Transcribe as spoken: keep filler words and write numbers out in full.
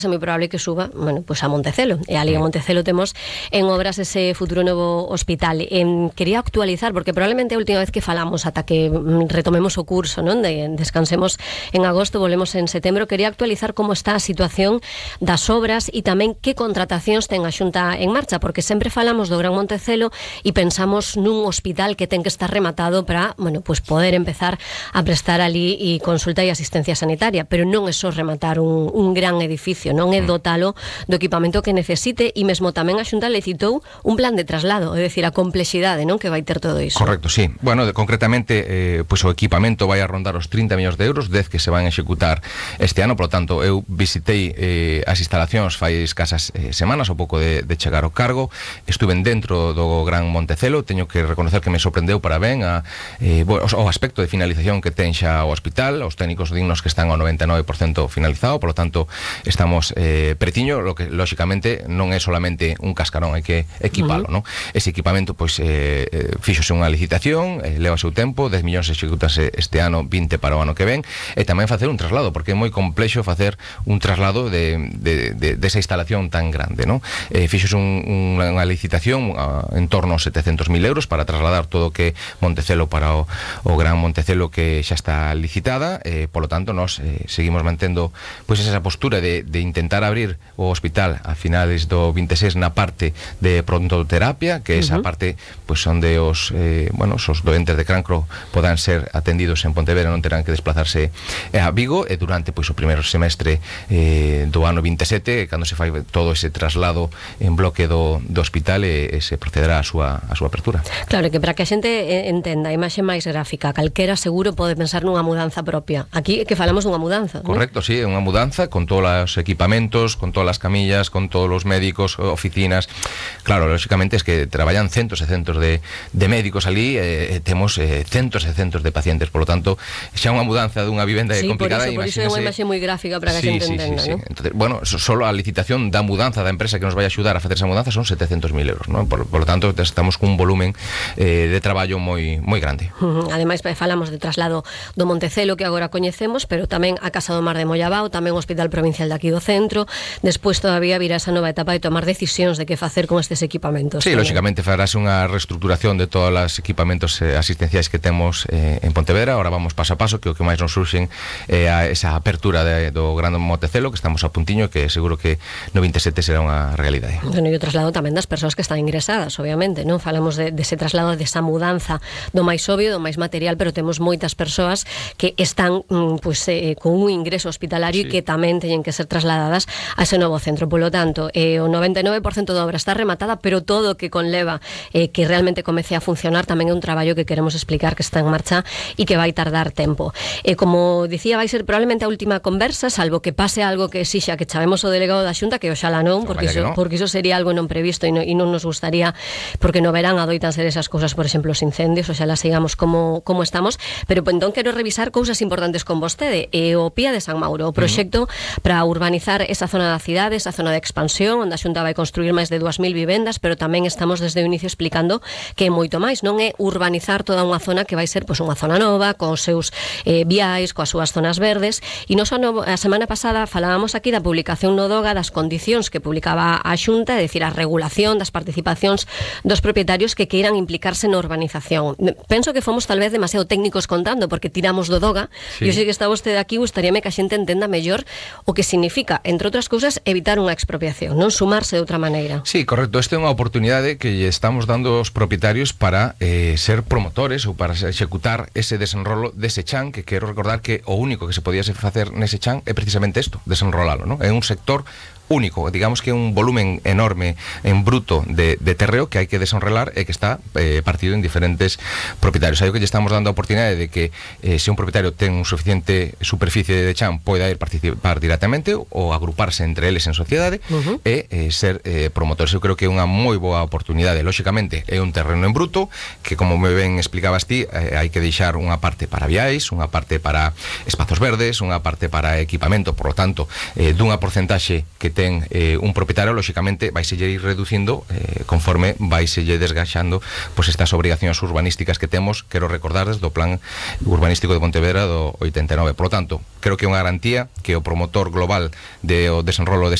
é moi probable que suba, bueno, pues a Montecelo. E ali en Montecelo temos en obras ese futuro novo hospital. E quería actualizar, porque probablemente a última vez que falamos ata que retomemos o curso, non? De, descansemos en agosto, volvemos en setembro, quería actualizar como está a situación das obras e tamén que contratacións ten a Xunta en marcha, porque sempre falamos do Gran Montecelo e pensamos nun hospital que ten que estar rematado para, bueno, pues poder empezar a prestar ali e consulta e asistencia sanitaria, pero non é só rematar un, un gran edificio, non é dotalo do equipamento que necesite, e mesmo tamén a Xunta licitou un plan de traslado, é dicir, a complexidade, non, que vai ter todo iso. Correcto, sí. Bueno, de, concretamente, eh, pues, o equipamento vai a rondar os trinta millóns de euros, dez que se van a executar este ano, por lo tanto, eu visitei eh, as instalacións fai escasas eh, semanas, ao pouco de, de chegar ao cargo, estuve dentro do Gran Montecelo, teño que reconocer que me sorprendeu para ben a, eh, o, o aspecto de finalización que ten xa o hospital, os técnicos dignos que están ao noventa e nove por cento finalizado, por lo tanto, estamos eh, pretiño, lo que lógicamente non é solamente un cascarón, hai que equipalo, uh-huh. non? Ese equipamento pois eh, eh, fíxose unha licitación, eh, leva o seu tempo, dez millóns executase este ano, vinte para o ano que ven, e tamén facer un traslado, porque é moi complexo facer un traslado de, de, de, de esa instalación tan grande, non? Eh, fíxose un, un, unha licitación uh, en torno aos setecentos mil euros para trasladar todo o que Montecelo para o, o Gran Montecelo, que xa está licitada, eh, polo tanto, nós eh, seguimos mantendo pois esa postura de, de intentar abrir o hospital a finales do vinte e seis na parte de prontoterapia, que esa uh-huh. parte pois onde os eh, bueno, os doentes de cancro podan ser atendidos en Pontevedra, non terán que desplazarse a Vigo, e durante pois o primeiro semestre eh, do ano vinte e sete, cando se fai todo ese traslado en bloque do, do hospital, e, e se procederá a súa, a súa apertura. Claro, que para que a xente entenda a imaxe máis gráfica, calquera seguro pode pensar nunha mudanza propia. Aquí é que falamos dunha mudanza, correcto, ¿no? Sí, é unha mudanza con todos os equipamentos, con todas as camillas, con todos os médicos, oficinas. Claro, lógicamente es que traballan centos e centos de, de médicos ali, eh, temos eh, centos e centos de pacientes, por lo tanto, xa unha mudanza dunha vivenda sí, complicada. Por iso, por iso é unha imaxe moi gráfica para que sí, a xente sí, entenda, sí, sí. ¿no? Entonces, bueno, solo a licitación da mudanza da empresa que nos vai a axudar a facer esa mudanza son setecentos mil euros, ¿no? Por, por lo tanto, estamos cun volumen eh, de traballo moi moi grande. Uh-huh. Ademais, falamos de traslado do Montecelo, que agora coñecemos, pero tamén a Casa do Mar de Mollabao, tamén o Hospital Provincial de aquí do centro. Despois todavía virá esa nova etapa de tomar decisións de que facer con estes equipamentos. Sí, tamén. Lógicamente farase unha reestructuración de todos os equipamentos eh, asistenciais que temos eh, en Pontevedra. Ahora vamos paso a paso, que o que máis nos surxen é eh, esa apertura de, do Gran Montecelo, que estamos a puntiño, que seguro que no vinte e sete será unha realidade. Bueno, e o traslado tamén das persoas que están ingresadas, obviamente, non? Falamos de, de ese traslado, de esa mudanza do máis obvio, do máis material, pero temos moitas persoas que están pues, eh, con un ingreso hospitalario, sí, e que tamén teñen que ser trasladadas a ese novo centro. Polo tanto, eh, o noventa e nove por cento da obra está rematada, pero todo o que conleva eh, que realmente comece a funcionar tamén é un traballo que queremos explicar que está en marcha e que vai tardar tempo. E eh, como dicía, vai ser probablemente a última conversa, salvo que pase algo que exixa que chamemos o delegado da Xunta, que oxalá non, porque iso, no. porque iso sería algo non previsto e, no, e non nos gustaría, porque no verán adoitan ser esas cousas, por exemplo, os incendios, oxalá sigamos como, como estamos, pero entón quero revisar cousas importantes con vostede. E o P I A de San Mauro, o proxecto uh-huh. para urbanizar esa zona da cidade, esa zona de expansión, onde a Xunta vai construir máis de dúas mil vivendas, pero tamén estamos desde o inicio explicando que é moito máis, non é urbanizar toda unha zona que vai ser pois, unha zona nova, con os seus eh, viais, coas súas zonas verdes, e non só no, a semana pasada falábamos aquí da publicación no DOGA das condicións que publicaba a Xunta, é dicir, a regulación das participacións dos propietarios que queiran implicarse na urbanización. Penso que fomos tal vez demasiado técnicos contando, porque tiramos do DOGA, e sí. eu sei que está vostede aquí, gustaríame que a xente entenda mellor o que significa, entre outras cousas, evitar unha expropiación, non sumarse de outra maneira. Sí, correcto, esta é unha oportunidade que lle estamos dando aos propietarios para eh, ser promotores ou para executar ese desenrolo dese chan, que quero recordar que o único que se podía facer nese chan é precisamente isto, desenrolalo, non? É un sector único, digamos que un volumen enorme en bruto de, de terreo que hai que desenrolar e que está eh, partido en diferentes propietarios. Aí o que lle estamos dando a oportunidade de que eh, se un propietario ten un suficiente superficie de chan, poida ir participar directamente ou agruparse entre eles en sociedade uh-huh. e eh, ser eh, promotores. Eu creo que é unha moi boa oportunidade. Lógicamente é un terreno en bruto que, como me ben explicabas ti, eh, hai que deixar unha parte para viais, unha parte para espazos verdes, unha parte para equipamento, por lo tanto, eh, dunha porcentaxe que ten ten eh, un propietario, lógicamente vai se ir reducindo eh, conforme vai se desgaxando pues, estas obrigacións urbanísticas que temos, quero recordarles, do plan urbanístico de Pontevedra do oitenta e nove. Por lo tanto, creo que é unha garantía que o promotor global de o desenrolo